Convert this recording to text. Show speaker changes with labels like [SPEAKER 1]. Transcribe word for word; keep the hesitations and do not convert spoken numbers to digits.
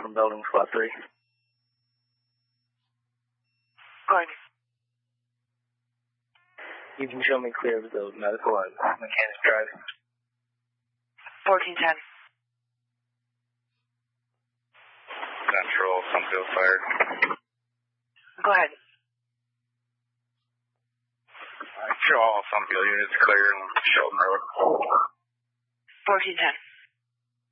[SPEAKER 1] from building slot three.
[SPEAKER 2] Go ahead.
[SPEAKER 1] You can show me clear of the medical and mechanic drive.
[SPEAKER 2] fourteen ten.
[SPEAKER 3] Central, Sunfield Fire.
[SPEAKER 2] Go ahead.
[SPEAKER 3] Show all Sunfield units clear in Shelton Road.
[SPEAKER 2] fourteen ten.